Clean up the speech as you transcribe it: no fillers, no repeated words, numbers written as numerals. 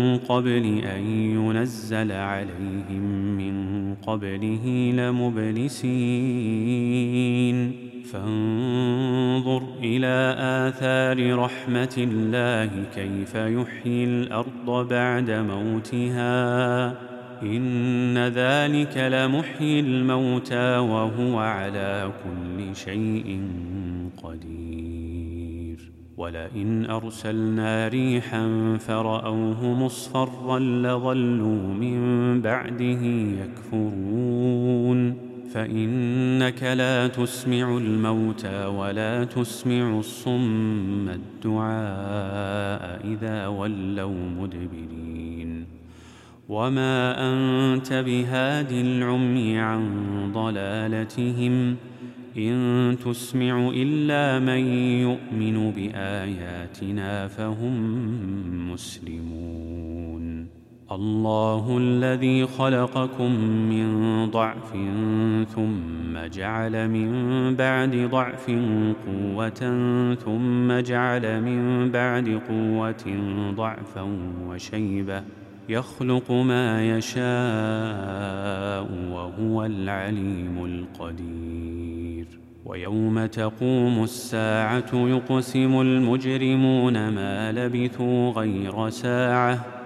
قبل أن ينزل عليهم من قبله لمبلسين فانظر إلى آثار رحمة الله كيف يحيي الأرض بعد موتها إن ذلك لمحيي الموتى وهو على كل شيء قدير ولئن أرسلنا ريحا فرأوه مصفرا لظلوا من بعده يكفرون فإنك لا تسمع الموتى ولا تسمع الصم الدعاء إذا ولوا مدبرين وما أنت بهاد العمي عن ضلالتهم إن تسمع إلا من يؤمن بآياتنا فهم مسلمون الله الذي خلقكم من ضعف ثم جعل من بعد ضعف قوة ثم جعل من بعد قوة ضعفا وشيبة يخلق ما يشاء وهو العليم القدير ويوم تقوم الساعة يقسم المجرمون ما لبثوا غير ساعة